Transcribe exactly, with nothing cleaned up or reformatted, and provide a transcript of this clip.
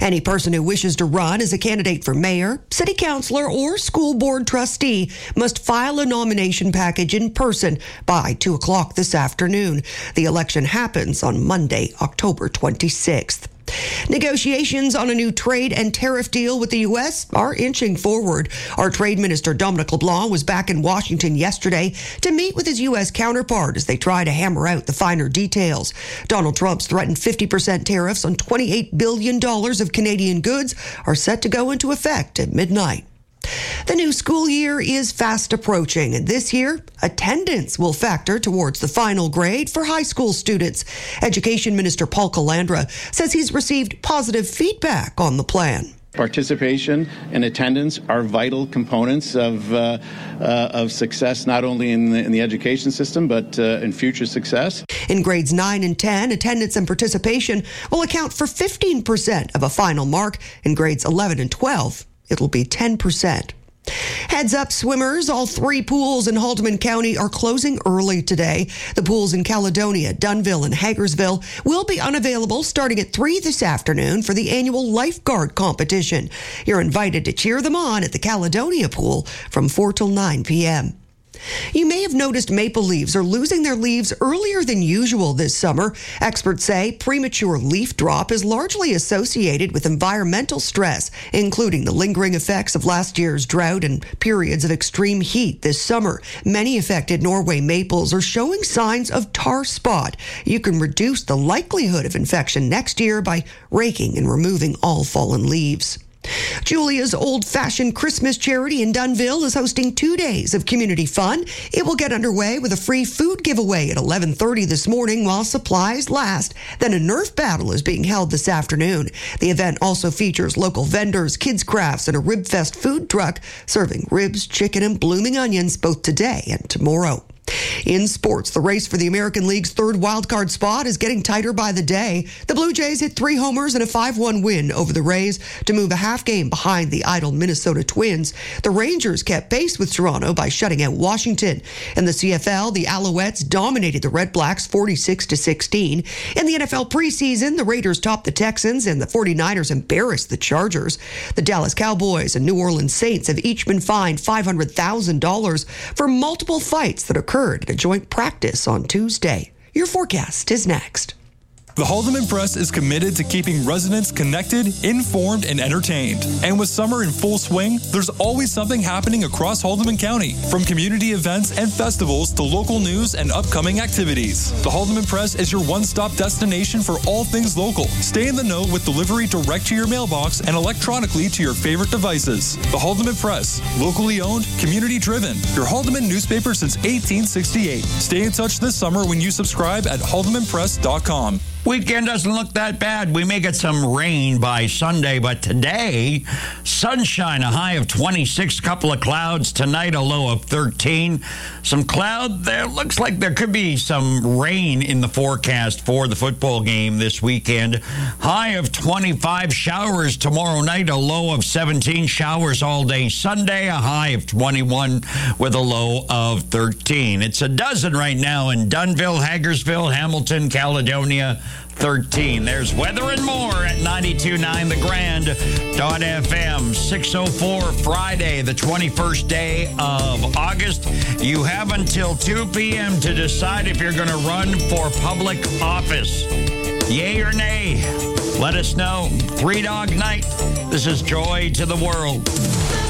Any person who wishes to run as a candidate for mayor, city councilor, or school board trustee must file a nomination package in person by two o'clock this afternoon. The election happens on Monday, October twenty-sixth. Negotiations on a new trade and tariff deal with the U S are inching forward. Our Trade Minister Dominic LeBlanc was back in Washington yesterday to meet with his U S counterpart as they try to hammer out the finer details. Donald Trump's threatened fifty percent tariffs on twenty-eight billion dollars of Canadian goods are set to go into effect at midnight. The new school year is fast approaching, and this year, attendance will factor towards the final grade for high school students. Education Minister Paul Calandra says he's received positive feedback on the plan. Participation and attendance are vital components of uh, uh, of success, not only in the, in the education system, but uh, in future success. In grades nine and ten, attendance and participation will account for fifteen percent of a final mark. In grades eleven and twelve, it'll be ten percent. Heads up, swimmers. All three pools in Haldimand County are closing early today. The pools in Caledonia, Dunnville, and Hagersville will be unavailable starting at three this afternoon for the annual lifeguard competition. You're invited to cheer them on at the Caledonia pool from four till nine p.m. You may have noticed maple leaves are losing their leaves earlier than usual this summer. Experts say premature leaf drop is largely associated with environmental stress, including the lingering effects of last year's drought and periods of extreme heat this summer. Many affected Norway maples are showing signs of tar spot. You can reduce the likelihood of infection next year by raking and removing all fallen leaves. Julia's old-fashioned Christmas charity in Dunnville is hosting two days of community fun. It will get underway with a free food giveaway at eleven thirty this morning while supplies last. Then a Nerf battle is being held this afternoon. The event also features local vendors, kids' crafts, and a Ribfest food truck serving ribs, chicken, and blooming onions both today and tomorrow. In sports, the race for the American League's third wildcard spot is getting tighter by the day. The Blue Jays hit three homers and a five one win over the Rays to move a half game behind the idle Minnesota Twins. The Rangers kept pace with Toronto by shutting out Washington. In the C F L, the Alouettes dominated the Red Blacks forty-six to sixteen. In the N F L preseason, the Raiders topped the Texans and the forty-niners embarrassed the Chargers. The Dallas Cowboys and New Orleans Saints have each been fined five hundred thousand dollars for multiple fights that occurred at a joint practice on Tuesday. Your forecast is next. The Haldimand Press is committed to keeping residents connected, informed, and entertained. And with summer in full swing, there's always something happening across Haldimand County, from community events and festivals to local news and upcoming activities. The Haldimand Press is your one-stop destination for all things local. Stay in the know with delivery direct to your mailbox and electronically to your favorite devices. The Haldimand Press, locally owned, community-driven. Your Haldimand newspaper since eighteen sixty-eight. Stay in touch this summer when you subscribe at haldimand press dot com. Weekend doesn't look that bad. We may get some rain by Sunday, but today, sunshine, a high of twenty-six, couple of clouds. Tonight, a low of thirteen. Some cloud. There looks like there could be some rain in the forecast for the football game this weekend. High of twenty-five, showers tomorrow night, a low of seventeen. Showers all day Sunday, a high of twenty-one with a low of thirteen. It's a dozen right now in Dunnville, Hagersville, Hamilton, Caledonia, thirteen. There's weather and more at ninety-two point nine The Grand dot F M. six oh four Friday, the twenty-first day of August. You have until two p.m. to decide if you're going to run for public office. Yay or nay? Let us know. Three Dog Night. This is Joy to the World.